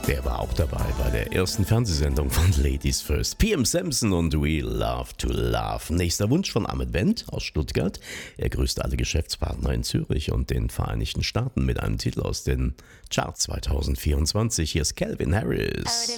Der war auch dabei bei der ersten Fernsehsendung von Ladies First. PM Samson und We Love to Love. Nächster Wunsch von Ahmed Wendt aus Stuttgart. Er grüßt alle Geschäftspartner in Zürich und den Vereinigten Staaten mit einem Titel aus den Charts 2024. Hier ist Calvin Harris.